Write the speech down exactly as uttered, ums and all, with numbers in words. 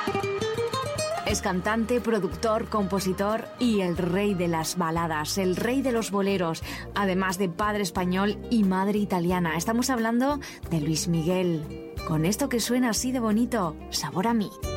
Es cantante, productor, compositor y el rey de las baladas, el rey de los boleros, además de padre español y madre italiana. Estamos hablando de Luis Miguel, con esto que suena así de bonito, Sabor a mí.